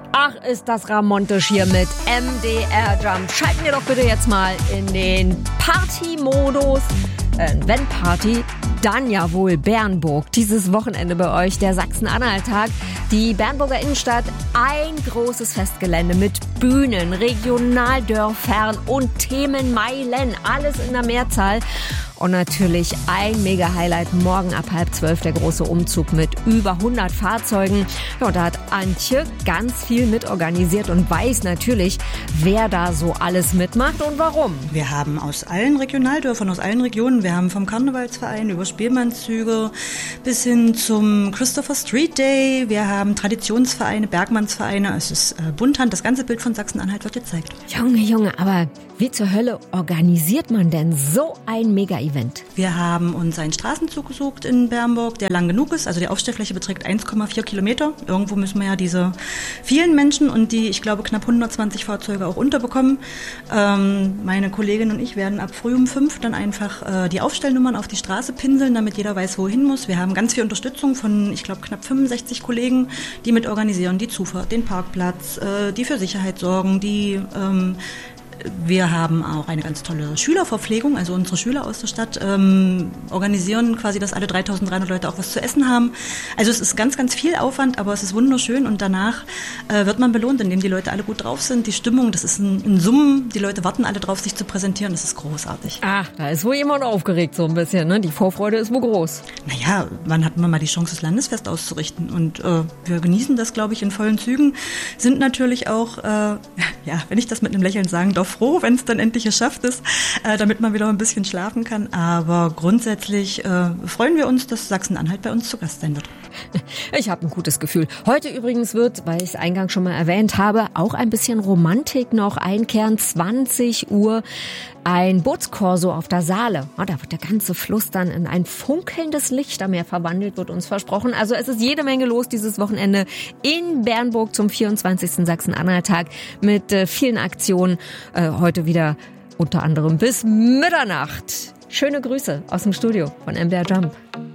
Ach, ist das ramontisch hier mit MDR Jump. Schalten wir doch bitte jetzt mal in den Party-Modus. Wenn Party, dann ja wohl Bernburg. Dieses Wochenende bei euch, der Sachsen-Anhalt-Tag. Die Bernburger Innenstadt, ein großes Festgelände mit Bühnen, Regionaldörfern und Themenmeilen. Alles in der Mehrzahl. Und natürlich ein Mega-Highlight, morgen ab 11:30 der große Umzug mit über 100 Fahrzeugen. Ja, und da hat Antje ganz viel mitorganisiert und weiß natürlich, wer da so alles mitmacht und warum. Wir haben aus allen Regionaldörfern, aus allen Regionen, wir haben vom Karnevalsverein über Spielmannszüge bis hin zum Christopher Street Day, wir haben Traditionsvereine, Bergmannsvereine, es ist Bunthand, das ganze Bild von Sachsen-Anhalt wird gezeigt. Junge, aber wie zur Hölle organisiert man denn so ein Mega-Event? Wir haben uns einen Straßenzug gesucht in Bernburg, der lang genug ist. Also die Aufstellfläche beträgt 1,4 Kilometer. Irgendwo müssen wir ja diese vielen Menschen und die, ich glaube, knapp 120 Fahrzeuge auch unterbekommen. Meine Kollegin und ich werden ab früh um 5 dann einfach die Aufstellnummern auf die Straße pinseln, damit jeder weiß, wohin muss. Wir haben ganz viel Unterstützung von, ich glaube, knapp 65 Kollegen, die mit organisieren, die Zufahrt, den Parkplatz, die für Sicherheit sorgen, die wir haben auch eine ganz tolle Schülerverpflegung, also unsere Schüler aus der Stadt organisieren quasi, dass alle 3.300 Leute auch was zu essen haben. Also es ist ganz, ganz viel Aufwand, aber es ist wunderschön und danach wird man belohnt, indem die Leute alle gut drauf sind. Die Stimmung, das ist ein Summen, die Leute warten alle drauf, sich zu präsentieren, das ist großartig. Ach, da ist wohl jemand aufgeregt so ein bisschen, ne? Die Vorfreude ist wohl groß. Naja, wann hat man mal die Chance, das Landesfest auszurichten? Und wir genießen das, glaube ich, in vollen Zügen, sind natürlich auch, wenn ich das mit einem Lächeln sagen darf, froh, wenn es dann endlich geschafft ist, damit man wieder ein bisschen schlafen kann. Aber grundsätzlich freuen wir uns, dass Sachsen-Anhalt bei uns zu Gast sein wird. Ich habe ein gutes Gefühl. Heute übrigens wird, weil ich es eingangs schon mal erwähnt habe, auch ein bisschen Romantik noch einkehren. 20 Uhr ein Bootskorso auf der Saale. Oh, da wird der ganze Fluss dann in ein funkelndes Lichtermeer verwandelt, wird uns versprochen. Also es ist jede Menge los dieses Wochenende in Bernburg zum 24. Sachsen-Anhalt-Tag mit vielen Aktionen. Heute wieder unter anderem bis Mitternacht. Schöne Grüße aus dem Studio von MDR Jump.